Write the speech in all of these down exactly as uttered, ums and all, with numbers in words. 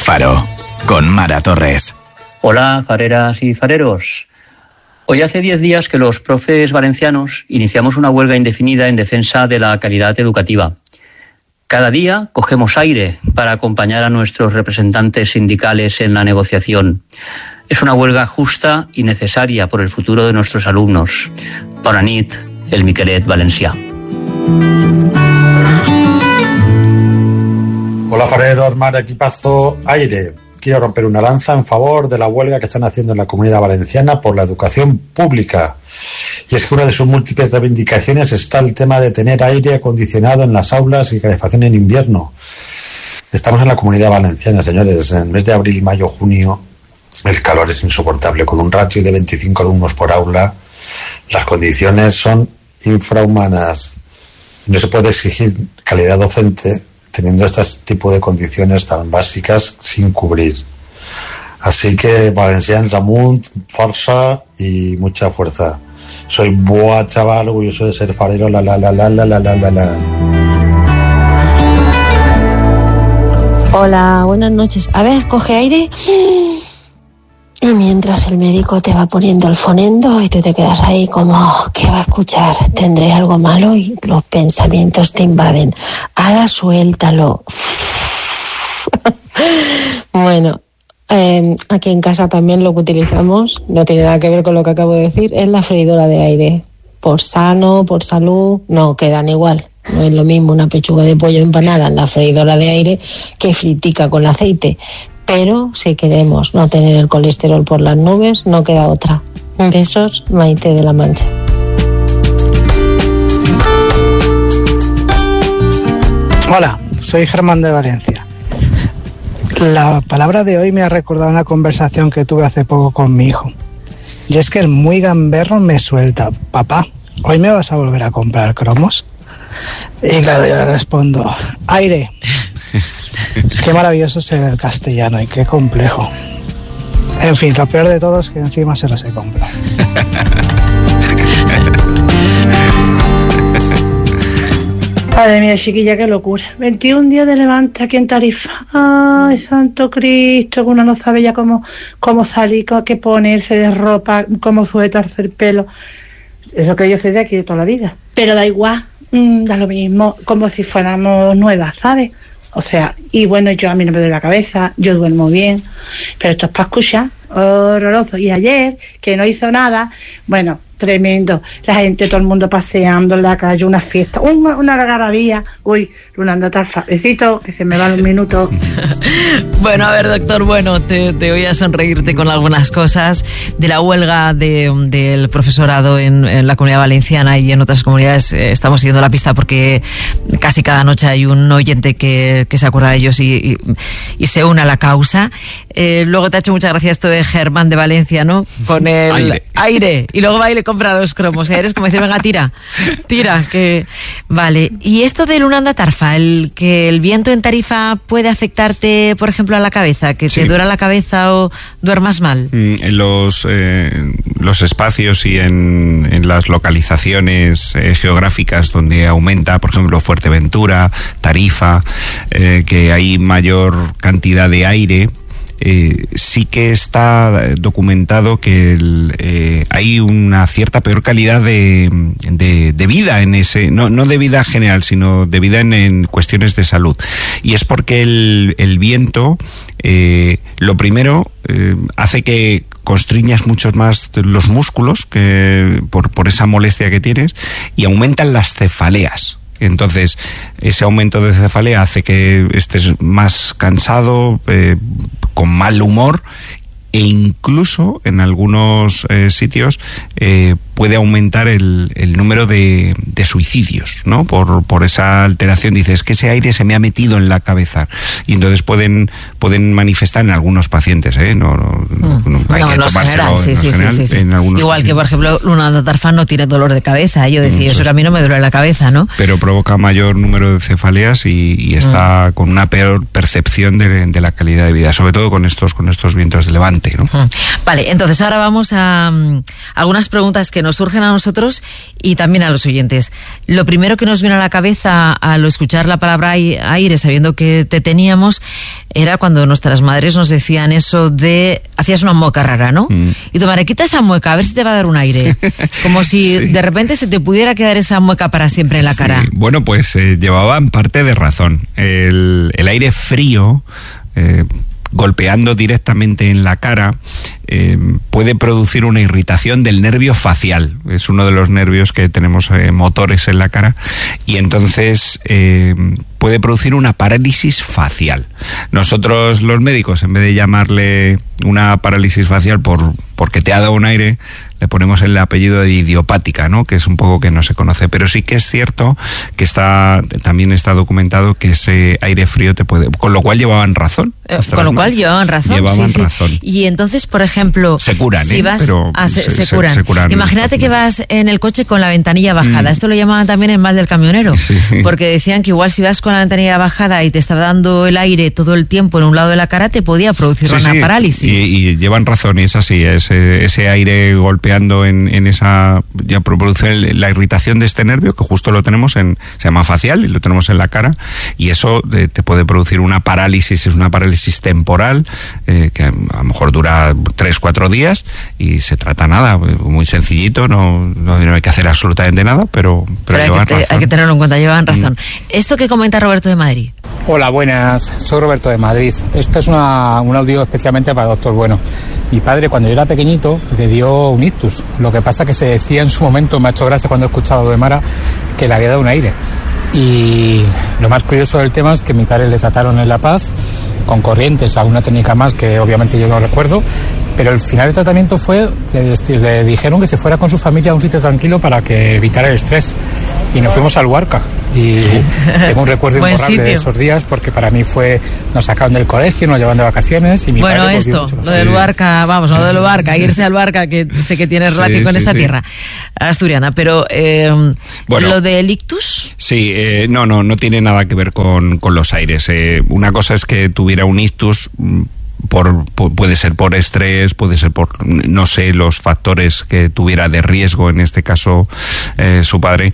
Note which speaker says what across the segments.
Speaker 1: Faro, con Mara Torres.
Speaker 2: Hola, fareras y fareros. Hoy hace diez días que los profes valencianos iniciamos una huelga indefinida en defensa de la calidad educativa. Cada día cogemos aire para acompañar a nuestros representantes sindicales en la negociación. Es una huelga justa y necesaria por el futuro de nuestros alumnos. Bona nit, el Miquelet valencià.
Speaker 3: Hola fareros, Mara, equipazo, aire. Quiero romper una lanza en favor de la huelga que están haciendo en la Comunidad Valenciana por la educación pública. Y es que una de sus múltiples reivindicaciones está el tema de tener aire acondicionado en las aulas y calefacción en invierno. Estamos en la Comunidad Valenciana, señores. En el mes de abril, mayo, junio, el calor es insoportable. Con un ratio de veinticinco alumnos por aula, las condiciones son infrahumanas. No se puede exigir calidad docente teniendo este tipo de condiciones tan básicas sin cubrir. Así que, valencians, amunt, fuerza y mucha fuerza. Soy buah chaval, orgulloso de ser farero, la la la la la la la la.
Speaker 4: Hola, buenas noches. A ver, coge aire. Y mientras el médico te va poniendo el fonendo y tú te quedas ahí como, ¿qué va a escuchar? ¿Tendré algo malo? Y los pensamientos te invaden. Ahora suéltalo. Bueno, eh, aquí en casa también lo que utilizamos, no tiene nada que ver con lo que acabo de decir, es la freidora de aire. Por sano, por salud, no, quedan igual. No es lo mismo una pechuga de pollo empanada en la freidora de aire que fritica con aceite. Pero si queremos no tener el colesterol por las nubes, no queda otra. Besos, Maite de la Mancha.
Speaker 5: Hola, soy Germán de Valencia. La palabra de hoy me ha recordado una conversación que tuve hace poco con mi hijo. Y es que el muy gamberro me suelta: papá, ¿hoy me vas a volver a comprar cromos? Y claro, yo le respondo: aire. Qué maravilloso es el castellano y qué complejo. En fin, lo peor de todo es que encima se los he comprado.
Speaker 6: Madre mía, chiquilla, qué locura. veintiún días de levante aquí en Tarifa. Ay, santo Cristo, que uno no sabe ya cómo, cómo salir, qué ponerse de ropa, cómo sujetarse el pelo. Eso que yo soy de aquí de toda la vida. Pero da igual, mmm, da lo mismo, como si fuéramos nuevas, ¿sabes? O sea, y bueno, yo a mí no me duele la cabeza, yo duermo bien, pero esto es para escuchar, horroroso. Y ayer, que no hizo nada, bueno, tremendo, la gente, todo el mundo paseando en la calle, una fiesta, una, una algarabía. Uy, Lunanda Tarfa, besito, que se me van los minutos.
Speaker 7: Bueno, a ver, doctor, bueno, te, te voy a sonreírte con algunas cosas de la huelga de, del profesorado en, en la Comunidad Valenciana y en otras comunidades. Eh, estamos siguiendo la pista porque casi cada noche hay un oyente que, que se acuerda de ellos y, y, y se une a la causa. Eh, luego te ha hecho mucha gracia esto de Germán de Valencia, ¿no? Con el aire, aire y luego va y le compra los cromos. ¿Eh? Eres como decir, venga, tira, tira, que vale. Y esto de Lunanda Tarfa, el que el viento en Tarifa puede afectarte, por ejemplo, a la cabeza, que sí. Te duela la cabeza o duermas mal.
Speaker 8: En los eh, los espacios y en, en las localizaciones eh, geográficas donde aumenta, por ejemplo, Fuerteventura, Tarifa, eh, que hay mayor cantidad de aire. Eh, sí que está documentado que el, eh, hay una cierta peor calidad de, de, de vida en ese, no, no de vida general, sino de vida en, en cuestiones de salud. Y es porque el, el viento, eh, lo primero, eh, hace que constriñas muchos más los músculos que por, por esa molestia que tienes, y aumentan las cefaleas. Entonces, ese aumento de cefalea hace que estés más cansado, eh, con mal humor, e incluso en algunos eh, sitios eh, puede aumentar el, el número de, de suicidios, ¿no? Por, por esa alteración. Dices que ese aire se me ha metido en la cabeza, y entonces pueden pueden manifestar en algunos pacientes, ¿eh? No, no,
Speaker 7: mm.
Speaker 8: no hay
Speaker 7: no,
Speaker 8: que
Speaker 7: no
Speaker 8: tomárselo
Speaker 7: sí, sí,
Speaker 8: general,
Speaker 7: sí, sí, sí.
Speaker 8: en algunos
Speaker 7: Igual
Speaker 8: pacientes.
Speaker 7: Que, por ejemplo, Lunanda Tarfa no tiene dolor de cabeza. Yo decía, eso, eso que a mí no me duele la cabeza, ¿no?
Speaker 8: Pero provoca mayor número de cefaleas y, y está mm. con una peor percepción de, de la calidad de vida, sobre todo con estos con estos vientos de levante, ¿no?
Speaker 7: Mm. Vale, entonces ahora vamos a um, algunas preguntas que nos surgen a nosotros y también a los oyentes. Lo primero que nos vino a la cabeza al escuchar la palabra aire, sabiendo que te teníamos, era cuando nuestras madres nos decían eso de, hacías una mueca rara, ¿no? Mm. Y tu madre, quita esa mueca, a ver si te va a dar un aire. Como si sí. de repente se te pudiera quedar esa mueca para siempre en la cara.
Speaker 8: Sí. Bueno, pues eh, llevaban parte de razón. El, el aire frío, eh, golpeando directamente en la cara, eh, puede producir una irritación del nervio facial. Es uno de los nervios que tenemos eh, motores en la cara, y entonces eh, puede producir una parálisis facial. Nosotros los médicos, en vez de llamarle una parálisis facial por porque te ha dado un aire, le ponemos el apellido de idiopática, ¿no? Que es un poco que no se conoce, pero sí que es cierto que está también está documentado que ese aire frío te puede, con lo cual llevaban razón.
Speaker 7: Eh, con lo cual no. llevaban razón.
Speaker 8: Llevaban
Speaker 7: sí,
Speaker 8: razón.
Speaker 7: Sí. Y entonces, por ejemplo,
Speaker 8: se curan,
Speaker 7: si
Speaker 8: ¿eh?
Speaker 7: vas,
Speaker 8: pero
Speaker 7: ah, se,
Speaker 8: se,
Speaker 7: se, curan.
Speaker 8: Se, se curan.
Speaker 7: Imagínate que vas en el coche con la ventanilla bajada. Mm. Esto lo llamaban también el mal del camionero,
Speaker 8: sí.
Speaker 7: porque decían que igual si vas con la ventanilla bajada y te estaba dando el aire todo el tiempo en un lado de la cara, te podía producir sí, una
Speaker 8: sí.
Speaker 7: parálisis.
Speaker 8: Y, y llevan razón, y es así, ese, ese aire golpeando en, en esa, ya produce la irritación de este nervio, que justo lo tenemos en, se llama facial, y lo tenemos en la cara, y eso te, te puede producir una parálisis, es una parálisis temporal, eh, que a lo mejor dura tres, cuatro días, y se trata nada, muy sencillito, no, no, no hay que hacer absolutamente nada, pero, pero,
Speaker 7: pero hay, que te, hay que tenerlo en cuenta, llevan razón. Mm. Esto que comenta Roberto de Madrid.
Speaker 9: Hola, buenas, soy Roberto de Madrid. Esto es una, un audio especialmente para el doctor Bueno. Mi padre, cuando yo era pequeñito, le dio un ictus. Lo que pasa que se decía en su momento, me ha hecho gracia cuando he escuchado de Mara, que le había dado un aire. Y lo más curioso del tema es que mi padre le trataron en La Paz con corrientes, alguna técnica más que obviamente yo no recuerdo, pero el final del tratamiento fue, le, le dijeron que se fuera con su familia a un sitio tranquilo para que evitara el estrés, y nos fuimos al Luarca, y tengo un recuerdo imborrable de esos días, porque para mí fue, nos sacaron del colegio, nos llevaban de vacaciones, y mi
Speaker 7: bueno,
Speaker 9: padre
Speaker 7: esto, lo del Luarca, vamos, lo del Luarca, irse al Luarca, que sé que tiene relación sí, con sí, esta sí. tierra asturiana, pero eh, bueno, lo del ictus.
Speaker 8: Sí, eh, no, no, no tiene nada que ver con, con los aires. Eh, una cosa es que tuviera un ictus, Por, por, puede ser por estrés, puede ser por, no sé, los factores que tuviera de riesgo, en este caso eh, su padre,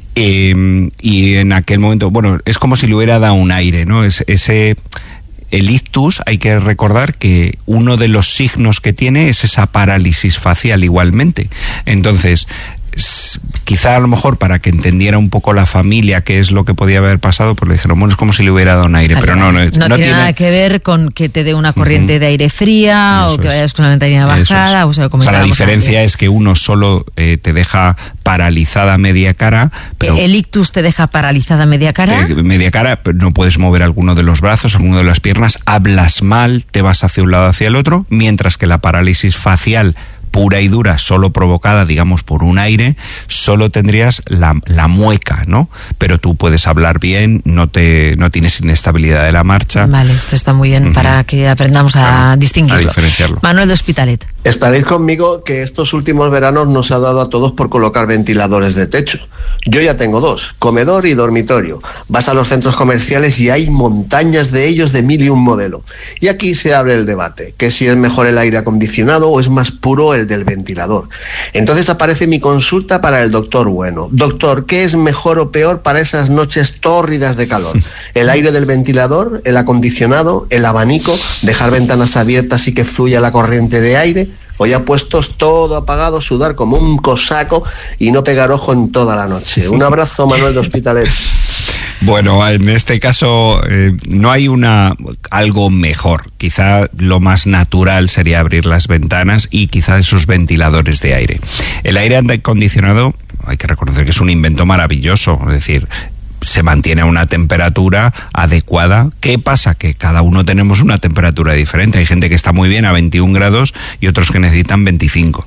Speaker 8: eh, y en aquel momento, bueno, es como si le hubiera dado un aire, ¿no? Es, ese, el ictus, hay que recordar que uno de los signos que tiene es esa parálisis facial igualmente. Entonces, quizá a lo mejor para que entendiera un poco la familia qué es lo que podía haber pasado, pues le dijeron, bueno, es como si le hubiera dado un aire, vale, pero no, no,
Speaker 7: no,
Speaker 8: no
Speaker 7: tiene,
Speaker 8: tiene
Speaker 7: nada que ver con que te dé una corriente uh-huh. de aire fría, eso o que vayas es. con la ventanilla bajada. Es. O sea,
Speaker 8: o sea, la diferencia antes. es que uno solo eh, te deja paralizada media cara. Pero
Speaker 7: ¿el ictus te deja paralizada media cara?
Speaker 8: Te, media cara, pero no puedes mover alguno de los brazos, alguno de las piernas, hablas mal, te vas hacia un lado hacia el otro, mientras que la parálisis facial pura y dura, solo provocada, digamos, por un aire, solo tendrías la, la mueca, ¿no? Pero tú puedes hablar bien, no te no tienes inestabilidad de la marcha.
Speaker 7: Vale, esto está muy bien uh-huh. para que aprendamos a, a distinguirlo.
Speaker 8: A diferenciarlo.
Speaker 7: Manuel de Hospitalet.
Speaker 10: Estaréis conmigo que estos últimos veranos nos ha dado a todos por colocar ventiladores de techo. Yo ya tengo dos, comedor y dormitorio. Vas a los centros comerciales y hay montañas de ellos de mil y un modelo. Y aquí se abre el debate, que si es mejor el aire acondicionado o es más puro el del ventilador. Entonces aparece mi consulta para el doctor Bueno. Doctor, ¿qué es mejor o peor para esas noches tórridas de calor? ¿El aire del ventilador, el acondicionado, el abanico, dejar ventanas abiertas y que fluya la corriente de aire? O ya puestos, todo apagado, sudar como un cosaco y no pegar ojo en toda la noche. Un abrazo, Manuel de Hospitalet.
Speaker 8: Bueno, en este caso eh, no hay una algo mejor. Quizá lo más natural sería abrir las ventanas y quizá esos ventiladores de aire. El aire acondicionado, hay que reconocer que es un invento maravilloso, es decir, se mantiene a una temperatura adecuada. ¿Qué pasa? Que cada uno tenemos una temperatura diferente. Hay gente que está muy bien a veintiún grados y otros que necesitan veinticinco.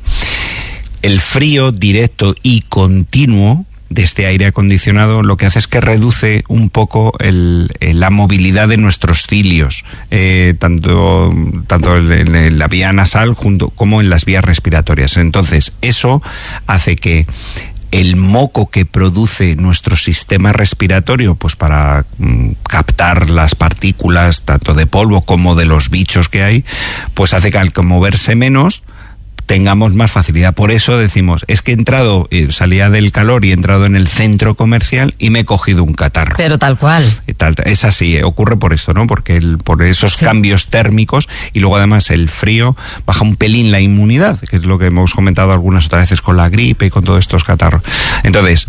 Speaker 8: El frío directo y continuo de este aire acondicionado lo que hace es que reduce un poco el, el, la movilidad de nuestros cilios, eh, tanto, tanto en, en la vía nasal junto, como en las vías respiratorias. Entonces, eso hace que el moco que produce nuestro sistema respiratorio, pues para mm, captar las partículas tanto de polvo como de los bichos que hay, pues hace que al moverse menos tengamos más facilidad. Por eso decimos, es que he entrado, eh, salía del calor y he entrado en el centro comercial y me he cogido un catarro.
Speaker 7: Pero tal cual.
Speaker 8: Tal, es así, eh, ocurre por esto, ¿no? Porque el, por esos sí. cambios térmicos y luego además el frío baja un pelín la inmunidad, que es lo que hemos comentado algunas otras veces con la gripe y con todos estos catarros. Entonces,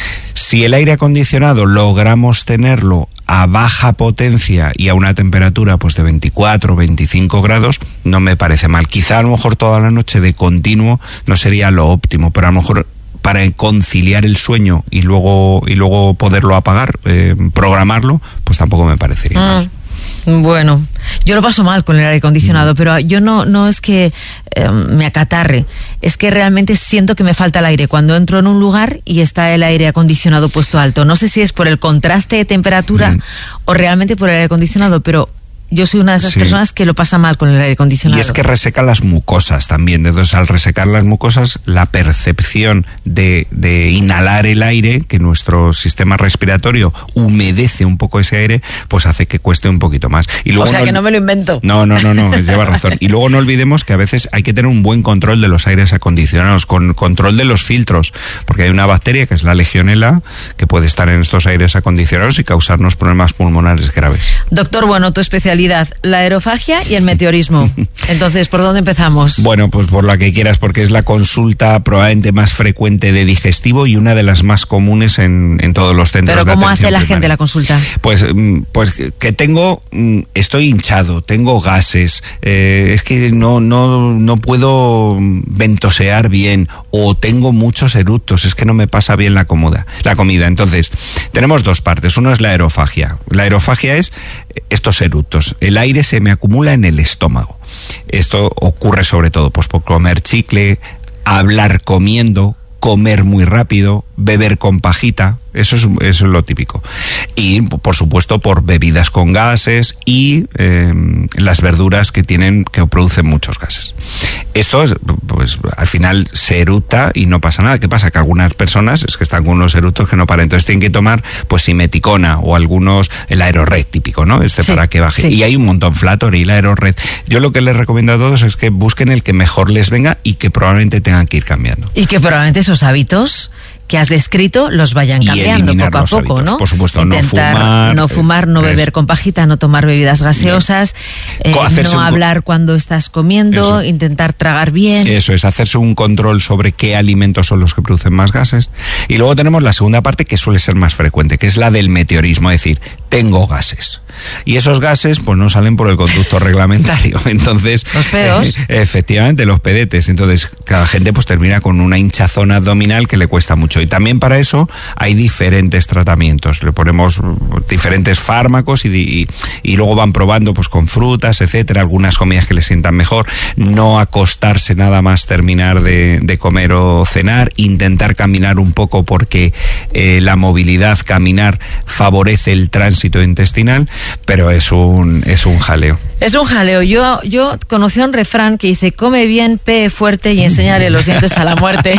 Speaker 8: si el aire acondicionado logramos tenerlo a baja potencia y a una temperatura pues de veinticuatro, veinticinco grados, no me parece mal. Quizá a lo mejor toda la noche de continuo no sería lo óptimo, pero a lo mejor para conciliar el sueño y luego y luego poderlo apagar, eh, programarlo, pues tampoco me parecería
Speaker 7: mm.
Speaker 8: mal.
Speaker 7: Bueno, yo lo paso mal con el aire acondicionado, mm. pero yo no, no es que eh, me acatarre, es que realmente siento que me falta el aire cuando entro en un lugar y está el aire acondicionado puesto alto. No sé si es por el contraste de temperatura mm. o realmente por el aire acondicionado, pero yo soy una de esas sí. personas que lo pasa mal con el aire acondicionado.
Speaker 8: Y es que reseca las mucosas también. Entonces, al resecar las mucosas, la percepción de, de inhalar el aire, que nuestro sistema respiratorio humedece un poco ese aire, pues hace que cueste un poquito más. Y luego
Speaker 7: o sea,
Speaker 8: no,
Speaker 7: que no me lo invento.
Speaker 8: No, no, no, no, lleva razón. Y luego no olvidemos que a veces hay que tener un buen control de los aires acondicionados, con control de los filtros, porque hay una bacteria que es la legionela, que puede estar en estos aires acondicionados y causarnos problemas pulmonares graves.
Speaker 7: Doctor, bueno, tu especialidad, la aerofagia y el meteorismo. Entonces, ¿por dónde empezamos?
Speaker 8: Bueno, pues por la que quieras, porque es la consulta probablemente más frecuente de digestivo y una de las más comunes en, en todos los centros de atención.
Speaker 7: ¿Pero cómo hace la
Speaker 8: primaria.
Speaker 7: gente la consulta?
Speaker 8: Pues, pues que tengo, estoy hinchado, tengo gases, eh, es que no, no, no puedo ventosear bien, o tengo muchos eructos, es que no me pasa bien la comida. La comida. Entonces, tenemos dos partes. Uno es la aerofagia. La aerofagia es estos eructos. El aire se me acumula en el estómago. Esto ocurre sobre todo pues por comer chicle, hablar comiendo, comer muy rápido, beber con pajita. Eso es, eso es lo típico. Y, por supuesto, por bebidas con gases y eh, las verduras que tienen, que producen muchos gases. Esto, es, pues, al final se eructa y no pasa nada. ¿Qué pasa? Que algunas personas es que están con unos eructos que no paran. Entonces tienen que tomar, pues, simeticona o algunos, el Aerored típico, ¿no? Este sí, para que baje. Sí. Y hay un montón, Flatoril, Aerored. Yo lo que les recomiendo a todos es que busquen el que mejor les venga y que probablemente tengan que ir cambiando.
Speaker 7: Y que probablemente esos hábitos que has descrito los vayan cambiando poco a poco,
Speaker 8: hábitos,
Speaker 7: ¿no?
Speaker 8: Por supuesto,
Speaker 7: intentar
Speaker 8: no fumar,
Speaker 7: no, fumar, no beber con pajita, no tomar bebidas gaseosas, eh, no hablar cuando estás comiendo, eso. Intentar tragar bien.
Speaker 8: Eso es, hacerse un control sobre qué alimentos son los que producen más gases. Y luego tenemos la segunda parte que suele ser más frecuente, que es la del meteorismo, es decir, tengo gases. Y esos gases pues no salen por el conducto reglamentario. Entonces,
Speaker 7: los pedos.
Speaker 8: Eh, efectivamente, los pedetes. Entonces, cada gente pues termina con una hinchazón abdominal que le cuesta mucho. Y también para eso hay diferentes tratamientos. Le ponemos diferentes fármacos y, y, y luego van probando pues con frutas, etcétera, algunas comidas que les sientan mejor. No acostarse nada más terminar de, de comer o cenar. Intentar caminar un poco porque eh, la movilidad, caminar, favorece el tránsito intestinal. Pero es un es un jaleo.
Speaker 7: Es un jaleo. Yo yo conocí un refrán que dice, come bien, pee fuerte y enséñale los dientes a la muerte.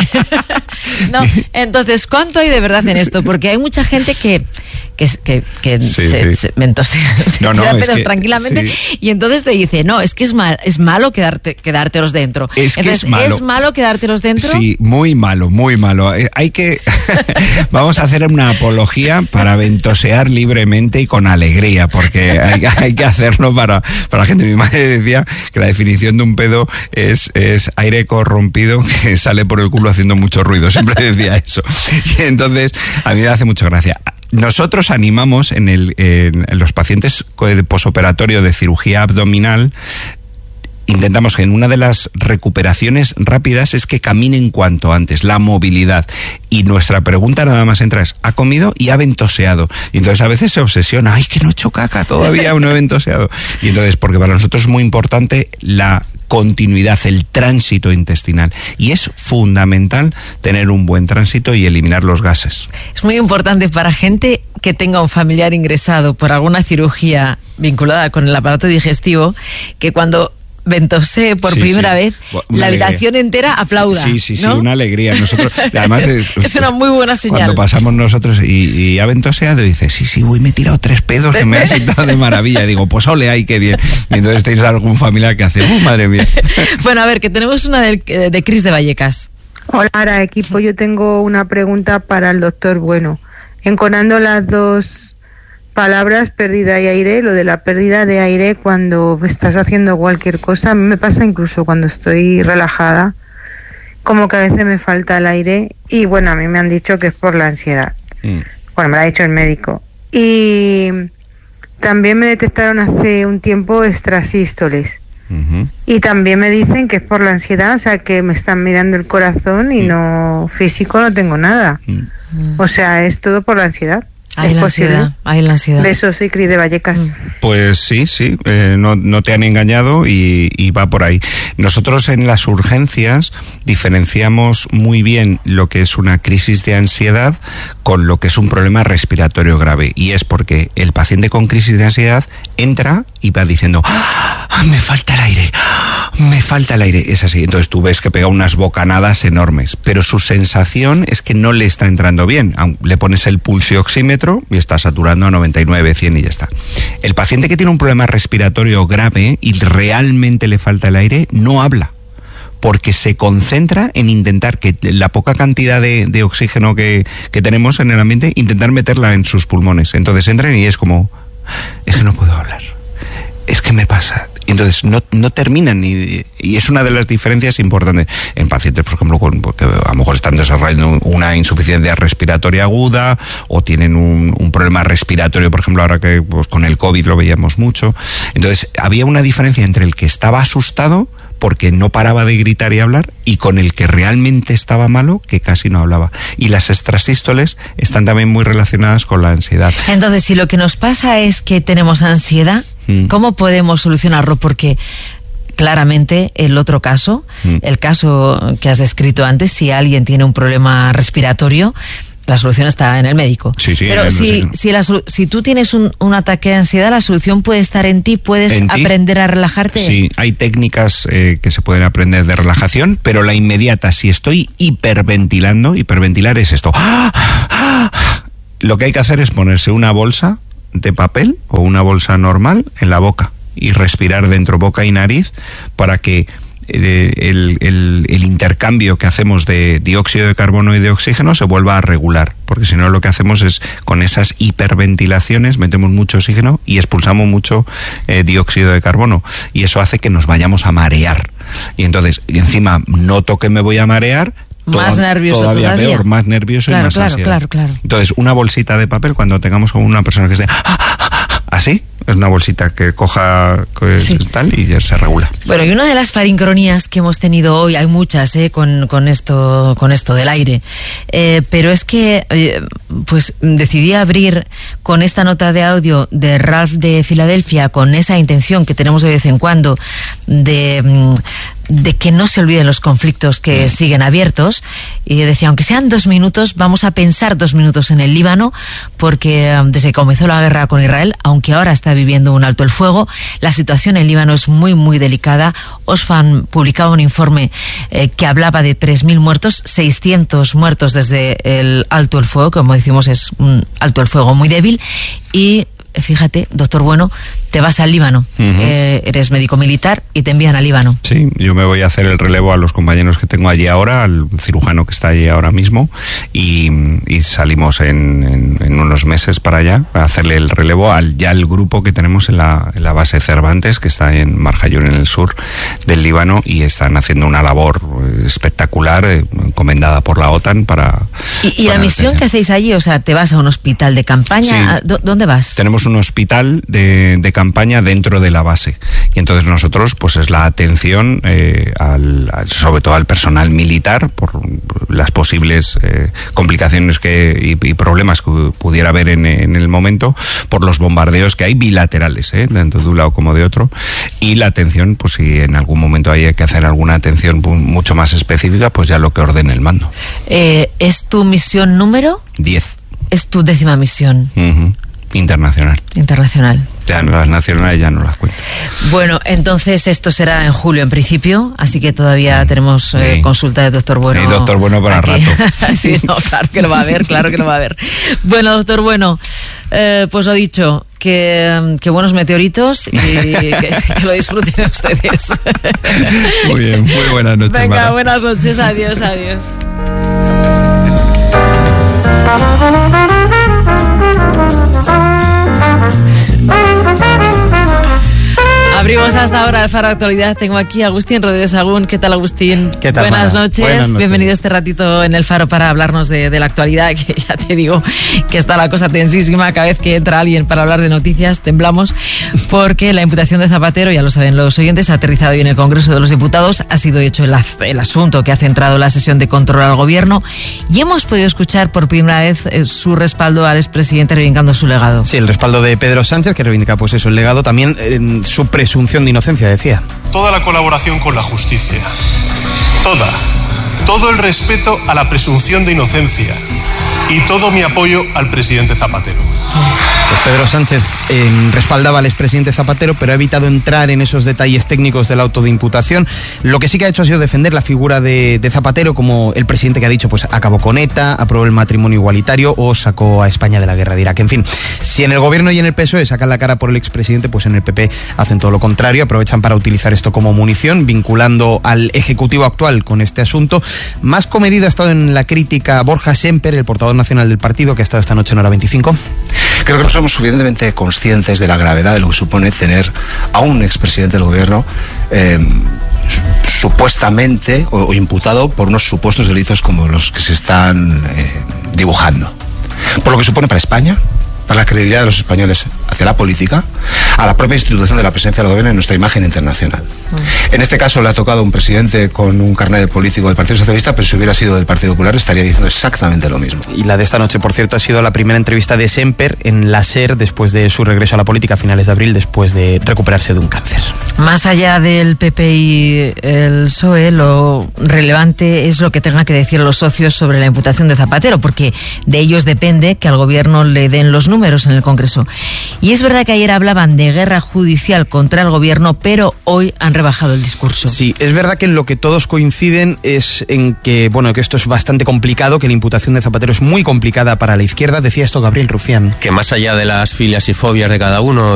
Speaker 7: No, entonces, ¿cuánto hay de verdad en esto? Porque hay mucha gente que que, que, que sí, se, sí. se mentosea,
Speaker 8: no, no,
Speaker 7: se da
Speaker 8: es
Speaker 7: pedos
Speaker 8: que,
Speaker 7: tranquilamente,
Speaker 8: sí.
Speaker 7: Y entonces te dice, no, es que es mal, es malo quedarte, quedártelos dentro.
Speaker 8: Es que
Speaker 7: entonces,
Speaker 8: es malo.
Speaker 7: ¿es malo quedártelos dentro?
Speaker 8: Sí, muy malo, muy malo. Eh, hay que, vamos a hacer una apología para ventosear libremente y con alegría, porque hay, hay que hacerlo para, para la gente. Mi madre decía que la definición de un pedo es, es aire corrompido que sale por el culo haciendo mucho ruido. Siempre decía eso. Y entonces, a mí me hace mucha gracia. Nosotros animamos en, el, en los pacientes de posoperatorio de cirugía abdominal, intentamos que en una de las recuperaciones rápidas es que caminen cuanto antes, la movilidad. Y nuestra pregunta nada más entra es, ¿ha comido y ha ventoseado? Y entonces a veces se obsesiona, ¡ay, que no he hecho caca todavía, no he ventoseado! Y entonces, porque para nosotros es muy importante la continuidad, el tránsito intestinal. Y es fundamental tener un buen tránsito y eliminar los gases.
Speaker 7: Es muy importante para gente que tenga un familiar ingresado por alguna cirugía vinculada con el aparato digestivo, que cuando ventosé por
Speaker 8: Sí,
Speaker 7: primera
Speaker 8: sí.
Speaker 7: vez,
Speaker 8: Una
Speaker 7: la
Speaker 8: alegría.
Speaker 7: habitación entera aplauda.
Speaker 8: Sí, sí, sí,
Speaker 7: ¿no?
Speaker 8: una alegría. Nosotros, además es,
Speaker 7: Es una muy buena señal.
Speaker 8: Cuando pasamos nosotros y, y ha ventoseado, y dice, sí, sí, voy, me he tirado tres pedos que me ha sentado de maravilla. Y digo, pues ole, ay, qué bien. Y entonces tenéis algún familiar que hace, oh, madre mía.
Speaker 7: Bueno, a ver, que tenemos una de, de Cris de Vallecas.
Speaker 11: Hola, Ara, equipo. Yo tengo una pregunta para el doctor Bueno. Enconando las dos palabras, pérdida y aire, lo de la pérdida de aire cuando estás haciendo cualquier cosa, a mí me pasa incluso cuando estoy relajada, como que a veces me falta el aire y bueno, a mí me han dicho que es por la ansiedad. Mm. Bueno, me lo ha dicho el médico. Y también me detectaron hace un tiempo extrasístoles. Uh-huh. Y también me dicen que es por la ansiedad, o sea, que me están mirando el corazón y mm. no físico no tengo nada. Mm. O sea, es todo por la ansiedad.
Speaker 7: Hay la ansiedad, hay la ansiedad.
Speaker 11: Besos, soy Cris de Vallecas.
Speaker 8: Pues sí, sí, eh, no, no te han engañado y, y va por ahí. Nosotros en las urgencias diferenciamos muy bien lo que es una crisis de ansiedad con lo que es un problema respiratorio grave. Y es porque el paciente con crisis de ansiedad entra y va diciendo, ¡ah, me falta el aire! Me falta el aire, es así. Entonces tú ves que pega unas bocanadas enormes, pero su sensación es que no le está entrando bien. Le pones el pulsioxímetro y está saturando a noventa y nueve, cien y ya está. El paciente que tiene un problema respiratorio grave y realmente le falta el aire, no habla, porque se concentra en intentar que la poca cantidad de, de oxígeno que, que tenemos en el ambiente, intentar meterla en sus pulmones. Entonces entran y es como, es que no puedo hablar, es que me pasa. Y entonces no, no terminan y, y es una de las diferencias importantes en pacientes, por ejemplo, con, que a lo mejor están desarrollando una insuficiencia respiratoria aguda o tienen un, un problema respiratorio, por ejemplo, ahora que pues, con el COVID lo veíamos mucho. Entonces había una diferencia entre el que estaba asustado porque no paraba de gritar y hablar y con el que realmente estaba malo, que casi no hablaba. Y las extrasístoles están también muy relacionadas con la ansiedad.
Speaker 7: Entonces, si lo que nos pasa es que tenemos ansiedad, ¿cómo podemos solucionarlo? Porque claramente el otro caso, mm. el caso que has descrito antes, si alguien tiene un problema respiratorio, la solución está en el médico.
Speaker 8: Sí, sí,
Speaker 7: pero
Speaker 8: el,
Speaker 7: si,
Speaker 8: sí, no.
Speaker 7: si, la, si tú tienes un, un ataque de ansiedad, la solución puede estar en ti, puedes
Speaker 8: ¿En ti?
Speaker 7: aprender a relajarte.
Speaker 8: Sí, hay técnicas eh, que se pueden aprender de relajación, pero la inmediata, si estoy hiperventilando, hiperventilar es esto. Lo que hay que hacer es ponerse una bolsa de papel o una bolsa normal en la boca y respirar dentro boca y nariz para que eh, el, el, el intercambio que hacemos de dióxido de carbono y de oxígeno se vuelva a regular, porque si no lo que hacemos es con esas hiperventilaciones metemos mucho oxígeno y expulsamos mucho eh, dióxido de carbono y eso hace que nos vayamos a marear y entonces encima noto que me voy a marear.
Speaker 7: Más Toda, nervioso
Speaker 8: todavía,
Speaker 7: todavía.
Speaker 8: peor, más nervioso
Speaker 7: claro,
Speaker 8: y más
Speaker 7: claro,
Speaker 8: ansiedad.
Speaker 7: Claro, claro.
Speaker 8: Entonces, una bolsita de papel, cuando tengamos con una persona que esté así, es una bolsita que coja que sí. tal y ya se regula.
Speaker 7: Bueno, y una de las farincronías que hemos tenido hoy, hay muchas, eh, con, con esto, con esto del aire, eh, pero es que, eh, pues, decidí abrir con esta nota de audio de Ralph de Filadelfia, con esa intención que tenemos de vez en cuando de de que no se olviden los conflictos que mm. siguen abiertos, y decía, aunque sean dos minutos, vamos a pensar dos minutos en el Líbano, porque um, desde que comenzó la guerra con Israel, aunque ahora está viviendo un alto el fuego, la situación en Líbano es muy, muy delicada. Oxfam publicaba un informe eh, que hablaba de tres mil muertos, seiscientos muertos desde el alto el fuego, que como decimos es un alto el fuego muy débil, y fíjate, doctor Bueno, te vas al Líbano, uh-huh. eh, eres médico militar y te envían al Líbano.
Speaker 8: Sí, yo me voy a hacer el relevo a los compañeros que tengo allí ahora, al cirujano que está allí ahora mismo, y, y salimos en, en, en unos meses para allá a hacerle el relevo al ya el grupo que tenemos en la, en la base Cervantes, que está en Marjayun, en el sur del Líbano, y están haciendo una labor espectacular, eh, encomendada por la OTAN para...
Speaker 7: ¿Y, y
Speaker 8: para
Speaker 7: la misión que hacéis allí? O sea, ¿te vas a un hospital de campaña? Sí. ¿Dónde vas?
Speaker 8: Tenemos un hospital de, de campaña dentro de la base y entonces nosotros pues es la atención eh, al, al, sobre todo al personal militar por las posibles eh, complicaciones que y, y problemas que pudiera haber en, en el momento por los bombardeos que hay bilaterales, eh, tanto de un lado como de otro, y la atención pues si en algún momento hay que hacer alguna atención mucho más específica, pues ya lo que ordene el mando.
Speaker 7: Eh, ¿es tu misión número?
Speaker 8: diez.
Speaker 7: Es tu décima misión.
Speaker 8: Uh-huh. Internacional.
Speaker 7: Internacional.
Speaker 8: Ya no, las nacionales ya no las cuento.
Speaker 7: Bueno, entonces esto será en julio en principio, así que todavía tenemos eh, sí. consulta del doctor Bueno.
Speaker 8: Y doctor Bueno para
Speaker 7: aquí.
Speaker 8: rato.
Speaker 7: Sí, no, claro que lo va a haber, claro que lo va a haber. Bueno, doctor Bueno, eh, pues lo dicho, que, que buenos meteoritos y que, que lo disfruten ustedes.
Speaker 8: Muy bien, muy buenas noches.
Speaker 7: Venga,
Speaker 8: Mara.
Speaker 7: buenas noches, adiós, adiós. Abrimos hasta ahora el Faro Actualidad. Tengo aquí a Agustín Rodríguez Agún. ¿Qué tal, Agustín?
Speaker 12: ¿Qué tal,
Speaker 7: Buenas
Speaker 12: Mara?
Speaker 7: noches.
Speaker 12: Buenas noches.
Speaker 7: Bienvenido este ratito en el Faro para hablarnos de, de la actualidad, que ya te digo que está la cosa tensísima. Cada vez que entra alguien para hablar de noticias temblamos, porque la imputación de Zapatero, ya lo saben los oyentes, ha aterrizado hoy en el Congreso de los Diputados. Ha sido hecho el, el asunto que ha centrado la sesión de control al gobierno y hemos podido escuchar por primera vez eh, su respaldo al expresidente reivindicando su legado.
Speaker 12: Sí, el respaldo de Pedro Sánchez, que reivindica pues eso, el legado, también eh, su presunción de inocencia, decía.
Speaker 13: Toda la colaboración con la justicia, toda, todo el respeto a la presunción de inocencia y todo mi apoyo al presidente Zapatero.
Speaker 12: Pues Pedro Sánchez eh, respaldaba al expresidente Zapatero, pero ha evitado entrar en esos detalles técnicos del auto de imputación. Lo que sí que ha hecho ha sido defender la figura de, de Zapatero como el presidente que ha dicho, pues acabó con ETA, aprobó el matrimonio igualitario o sacó a España de la guerra de Irak. En fin, si en el gobierno y en el P S O E sacan la cara por el expresidente, pues en el P P hacen todo lo contrario, aprovechan para utilizar esto como munición, vinculando al ejecutivo actual con este asunto. Más comedido ha estado en la crítica Borja Semper, el portavoz nacional del partido, que ha estado esta noche en Hora veinticinco.
Speaker 14: Creo que no somos suficientemente conscientes de la gravedad de lo que supone tener a un expresidente del gobierno eh, supuestamente o, o imputado por unos supuestos delitos como los que se están eh, dibujando. Por lo que supone para España, para la credibilidad de los españoles hacia la política, a la propia institución de la presidencia del gobierno y nuestra imagen internacional. Mm. En este caso le ha tocado a un presidente con un carnet de político del Partido Socialista, pero si hubiera sido del Partido Popular estaría diciendo exactamente lo mismo.
Speaker 12: Y la de esta noche, por cierto, ha sido la primera entrevista de Semper en la SER después de su regreso a la política a finales de abril, después de recuperarse de un cáncer.
Speaker 7: Más allá del P P y el P S O E, lo relevante es lo que tengan que decir los socios sobre la imputación de Zapatero, porque de ellos depende que al gobierno le den los números en el Congreso. Y es verdad que ayer hablaban de guerra judicial contra el gobierno, pero hoy han rebajado el discurso.
Speaker 12: Sí, es verdad que en lo que todos coinciden es en que, bueno, que esto es bastante complicado, que la imputación de Zapatero es muy complicada para la izquierda. Decía esto Gabriel Rufián.
Speaker 15: Que más allá de las filias y fobias de cada uno